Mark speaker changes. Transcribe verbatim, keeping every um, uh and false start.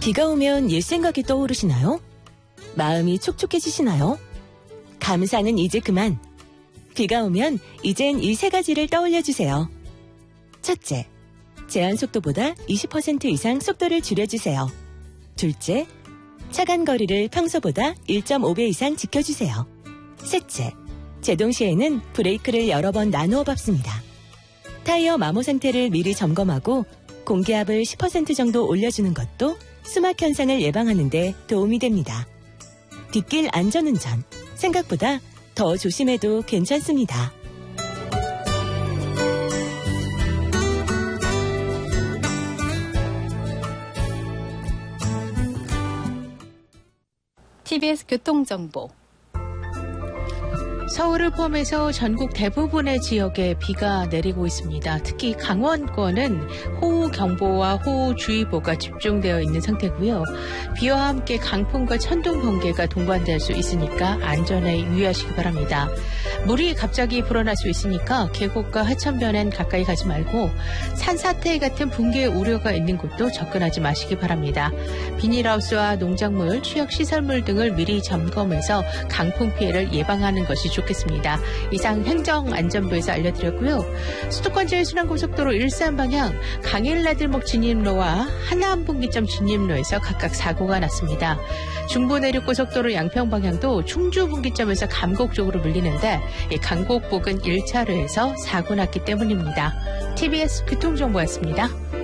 Speaker 1: 비가 오면 옛 생각이 떠오르시나요? 마음이 촉촉해지시나요? 감사는 이제 그만. 비가 오면 이젠 이 세 가지를 떠올려주세요. 첫째, 제한 속도보다 이십 퍼센트 이상 속도를 줄여주세요. 둘째, 차간 거리를 평소보다 일 점 오 배 이상 지켜주세요. 셋째, 제동 시에는 브레이크를 여러 번 나누어 밟습니다. 타이어 마모 상태를 미리 점검하고 공기압을 십 퍼센트 정도 올려주는 것도 수막 현상을 예방하는 데 도움이 됩니다. 뒷길 안전운전, 생각보다 더 조심해도 괜찮습니다.
Speaker 2: 티비에스 교통정보.
Speaker 3: 서울을 포함해서 전국 대부분의 지역에 비가 내리고 있습니다. 특히 강원권은 호우경보와 호우주의보가 집중되어 있는 상태고요. 비와 함께 강풍과 천둥, 번개가 동반될 수 있으니까 안전에 유의하시기 바랍니다. 물이 갑자기 불어날 수 있으니까 계곡과 하천변엔 가까이 가지 말고 산사태 같은 붕괴 우려가 있는 곳도 접근하지 마시기 바랍니다. 비닐하우스와 농작물, 취약시설물 등을 미리 점검해서 강풍 피해를 예방하는 것이 좋겠습니다. 이상 행정안전부에서 알려드렸고요. 수도권제일 순환고속도로 일산 방향 강일나들목 진입로와 하남분기점 진입로에서 각각 사고가 났습니다. 중부내륙고속도로 양평 방향도 충주분기점에서 감곡 쪽으로 밀리는데 강곡 부근 일 차로에서 사고 났기 때문입니다. 티비에스 교통정보였습니다.